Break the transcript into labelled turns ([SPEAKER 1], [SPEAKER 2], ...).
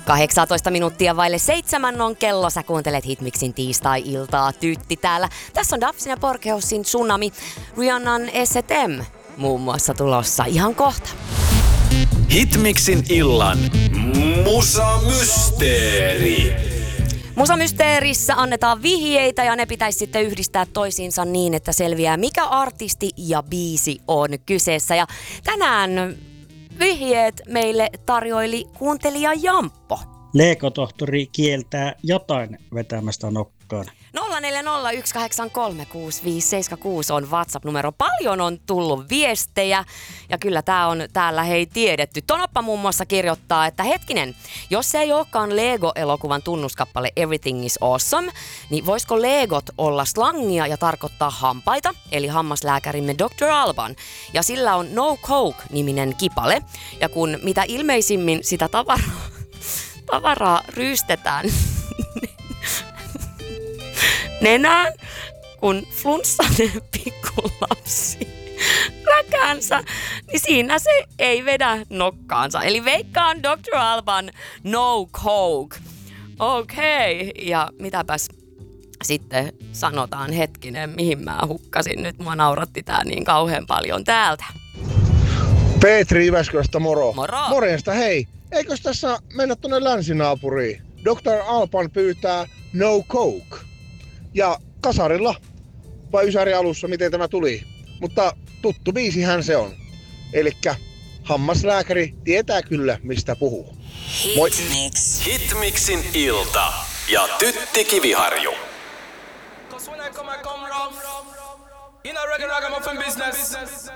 [SPEAKER 1] 18 minuuttia vaille 7 on kello. Sä kuuntelet Hitmixin tiistai-iltaa. Tytti täällä. Tässä on Dapsin ja Porkeussin Tsunami. Rihannan S&M muun muassa tulossa ihan kohta.
[SPEAKER 2] Hitmixin illan musamysteeri.
[SPEAKER 1] Musamysteerissä annetaan vihjeitä ja ne pitäisi sitten yhdistää toisiinsa niin, että selviää mikä artisti ja biisi on kyseessä. Ja tänään vihjeet meille tarjoili kuuntelija Jamppo.
[SPEAKER 3] Lego-tohtori kieltää jotain vetämästä nokkaan.
[SPEAKER 1] 0401836576 on WhatsApp-numero. Paljon on tullut viestejä ja kyllä tää on täällä tiedetty. Tonoppa muun muassa kirjoittaa, että hetkinen, jos se ei olekaan Lego-elokuvan tunnuskappale Everything is Awesome, niin voisiko Legot olla slangia ja tarkoittaa hampaita, eli hammaslääkärimme Dr. Alban. Ja sillä on No Coke-niminen kipale. Ja kun mitä ilmeisimmin sitä tavaraa ryystetään nenään, kun flunssainen pikkulapsi räkänsä, niin siinä se ei vedä nokkaansa. Eli veikkaan Dr. Alban No Coke. Okei, ja mitäpäs sitten sanotaan, hetkinen, mihin mä hukkasin nyt. Mua nauratti tää niin kauhean paljon täältä.
[SPEAKER 4] Petri Jyväskylästä moro.
[SPEAKER 1] Moro.
[SPEAKER 4] Morjesta, hei. Eikös tässä mennä tonne länsinaapuriin? Dr. Alban pyytää No Coke. Ja kasarilla vai ysäri alussa, miten tämä tuli. Mutta tuttu biisihän se on. Elikkä hammaslääkäri tietää kyllä, mistä puhuu. Moi!
[SPEAKER 2] Hitmixin ilta ja Tytti Kiviharju.
[SPEAKER 5] Cause when I come round, in a reggae ragamuffin business.